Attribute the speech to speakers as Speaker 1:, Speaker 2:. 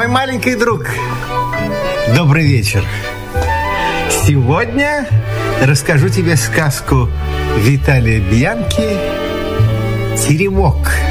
Speaker 1: Мой маленький друг, добрый вечер. Сегодня расскажу тебе сказку Виталия Бьянки «Теремок».